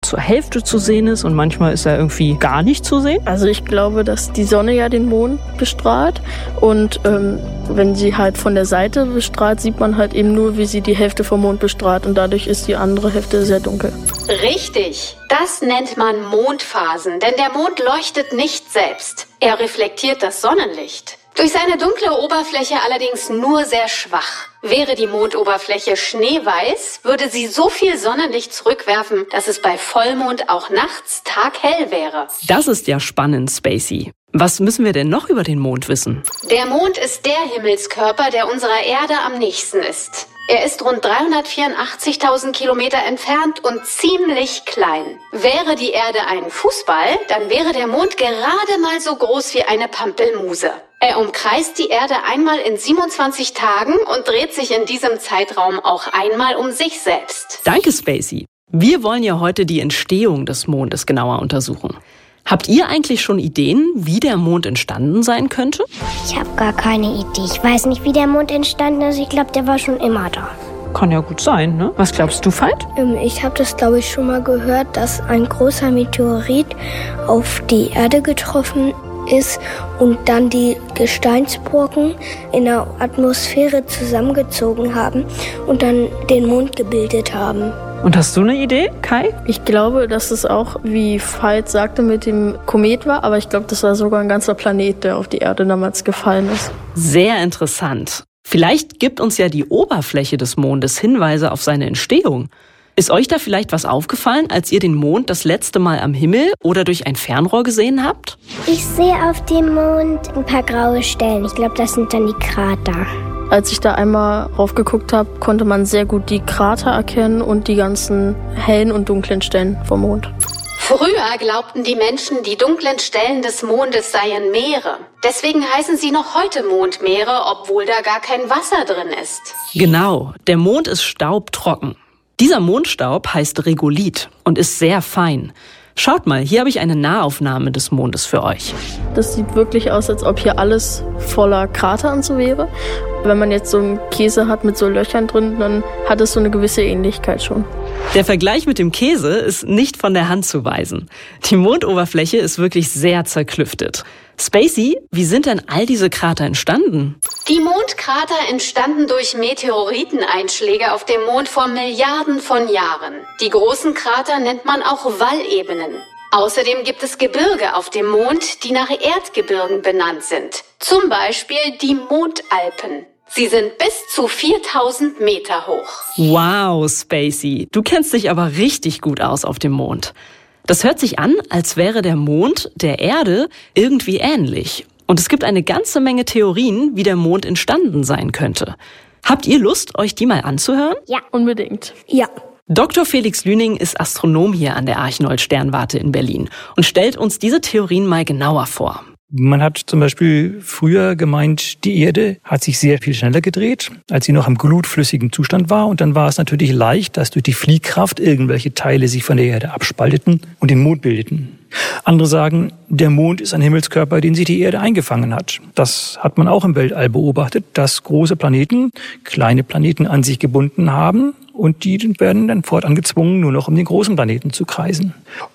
zur Hälfte zu sehen ist und manchmal ist er irgendwie gar nicht zu sehen? Also ich glaube, dass die Sonne ja den Mond bestrahlt und wenn sie halt von der Seite bestrahlt, sieht man halt eben nur, wie sie die Hälfte vom Mond bestrahlt und dadurch ist die andere Hälfte sehr dunkel. Richtig, das nennt man Mondphasen, denn der Mond leuchtet nicht selbst. Er reflektiert das Sonnenlicht. Durch seine dunkle Oberfläche allerdings nur sehr schwach. Wäre die Mondoberfläche schneeweiß, würde sie so viel Sonnenlicht zurückwerfen, dass es bei Vollmond auch nachts taghell wäre. Das ist ja spannend, Spacey. Was müssen wir denn noch über den Mond wissen? Der Mond ist der Himmelskörper, der unserer Erde am nächsten ist. Er ist rund 384.000 Kilometer entfernt und ziemlich klein. Wäre die Erde ein Fußball, dann wäre der Mond gerade mal so groß wie eine Pampelmuse. Er umkreist die Erde einmal in 27 Tagen und dreht sich in diesem Zeitraum auch einmal um sich selbst. Danke, Spacey. Wir wollen ja heute die Entstehung des Mondes genauer untersuchen. Habt ihr eigentlich schon Ideen, wie der Mond entstanden sein könnte? Ich habe gar keine Idee. Ich weiß nicht, wie der Mond entstanden ist. Ich glaube, der war schon immer da. Kann ja gut sein, ne? Was glaubst du, Veit? Ich habe das, glaube ich, schon mal gehört, dass ein großer Meteorit auf die Erde getroffen ist und dann die Gesteinsbrocken in der Atmosphäre zusammengezogen haben und dann den Mond gebildet haben. Und hast du eine Idee, Kai? Ich glaube, dass es auch, wie Veit sagte, mit dem Komet war, aber ich glaube, das war sogar ein ganzer Planet, der auf die Erde damals gefallen ist. Sehr interessant. Vielleicht gibt uns ja die Oberfläche des Mondes Hinweise auf seine Entstehung. Ist euch da vielleicht was aufgefallen, als ihr den Mond das letzte Mal am Himmel oder durch ein Fernrohr gesehen habt? Ich sehe auf dem Mond ein paar graue Stellen. Ich glaube, das sind dann die Krater. Als ich da einmal raufgeguckt habe, konnte man sehr gut die Krater erkennen und die ganzen hellen und dunklen Stellen vom Mond. Früher glaubten die Menschen, die dunklen Stellen des Mondes seien Meere. Deswegen heißen sie noch heute Mondmeere, obwohl da gar kein Wasser drin ist. Genau, der Mond ist staubtrocken. Dieser Mondstaub heißt Regolith und ist sehr fein. Schaut mal, hier habe ich eine Nahaufnahme des Mondes für euch. Das sieht wirklich aus, als ob hier alles voller Krater und so wäre. Wenn man jetzt so einen Käse hat mit so Löchern drin, dann hat es so eine gewisse Ähnlichkeit schon. Der Vergleich mit dem Käse ist nicht von der Hand zu weisen. Die Mondoberfläche ist wirklich sehr zerklüftet. Spacey, wie sind denn all diese Krater entstanden? Die Mondkrater entstanden durch Meteoriteneinschläge auf dem Mond vor Milliarden von Jahren. Die großen Krater nennt man auch Wallebenen. Außerdem gibt es Gebirge auf dem Mond, die nach Erdgebirgen benannt sind. Zum Beispiel die Mondalpen. Sie sind bis zu 4000 Meter hoch. Wow, Spacey, du kennst dich aber richtig gut aus auf dem Mond. Das hört sich an, als wäre der Mond der Erde irgendwie ähnlich. Und es gibt eine ganze Menge Theorien, wie der Mond entstanden sein könnte. Habt ihr Lust, euch die mal anzuhören? Ja, unbedingt. Ja. Dr. Felix Lüning ist Astronom hier an der Archinold-Sternwarte in Berlin und stellt uns diese Theorien mal genauer vor. Man hat zum Beispiel früher gemeint, die Erde hat sich sehr viel schneller gedreht, als sie noch im glutflüssigen Zustand war. Und dann war es natürlich leicht, dass durch die Fliehkraft irgendwelche Teile sich von der Erde abspalteten und den Mond bildeten. Andere sagen, der Mond ist ein Himmelskörper, den sich die Erde eingefangen hat. Das hat man auch im Weltall beobachtet, dass große Planeten kleine Planeten an sich gebunden haben. Und die werden dann fortan gezwungen, nur noch um den großen Planeten zu kreisen.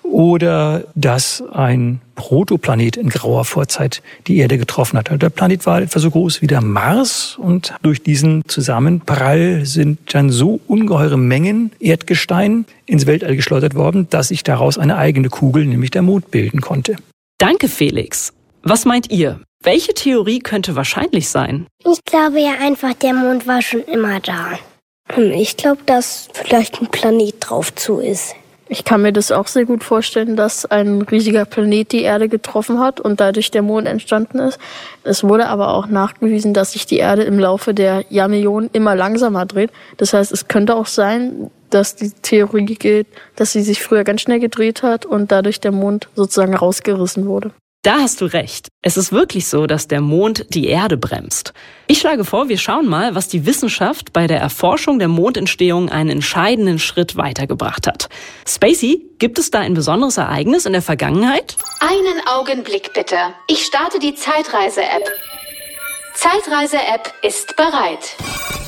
Oder dass ein Protoplanet in grauer Vorzeit die Erde getroffen hat. Der Planet war etwa so groß wie der Mars und durch diesen Zusammenprall sind dann so ungeheure Mengen Erdgestein ins Weltall geschleudert worden, dass sich daraus eine eigene Kugel, nämlich der Mond, bilden konnte. Danke, Felix. Was meint ihr? Welche Theorie könnte wahrscheinlich sein? Ich glaube ja einfach, der Mond war schon immer da. Ich glaube, dass vielleicht ein Planet drauf zu ist. Ich kann mir das auch sehr gut vorstellen, dass ein riesiger Planet die Erde getroffen hat und dadurch der Mond entstanden ist. Es wurde aber auch nachgewiesen, dass sich die Erde im Laufe der Jahrmillionen immer langsamer dreht. Das heißt, es könnte auch sein, dass die Theorie gilt, dass sie sich früher ganz schnell gedreht hat und dadurch der Mond sozusagen rausgerissen wurde. Da hast du recht. Es ist wirklich so, dass der Mond die Erde bremst. Ich schlage vor, wir schauen mal, was die Wissenschaft bei der Erforschung der Mondentstehung einen entscheidenden Schritt weitergebracht hat. Spacey, gibt es da ein besonderes Ereignis in der Vergangenheit? Einen Augenblick bitte. Ich starte die Zeitreise-App. Zeitreise-App ist bereit.